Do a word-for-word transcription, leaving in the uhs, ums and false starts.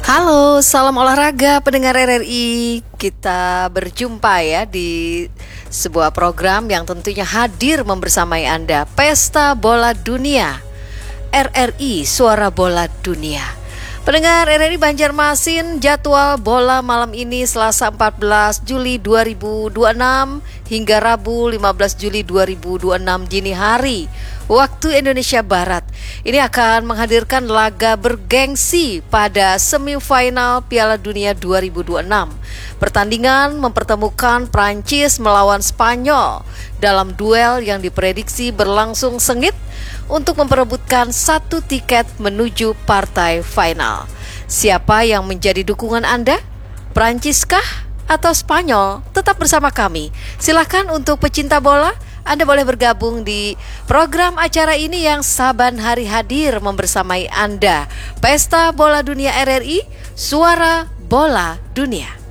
Halo, salam olahraga pendengar R R I. Kita berjumpa ya di sebuah program yang tentunya hadir membersamai Anda, Pesta Bola Dunia, R R I Suara Bola Dunia. Pendengar R R I Banjarmasin, jadwal bola malam ini Selasa empat belas Juli dua ribu dua puluh enam hingga Rabu lima belas Juli dua ribu dua puluh enam dini hari waktu Indonesia Barat. Ini akan menghadirkan laga bergengsi pada semifinal Piala Dunia dua ribu dua puluh enam. Pertandingan mempertemukan Prancis melawan Spanyol dalam duel yang diprediksi berlangsung sengit untuk memperebutkan satu tiket menuju partai final. Siapa yang menjadi dukungan Anda? Prancis kah atau Spanyol? Tetap bersama kami. Silakan untuk pecinta bola, Anda boleh bergabung di program acara ini yang saban hari hadir membersamai Anda. Pesta Bola Dunia R R I, Suara Bola Dunia.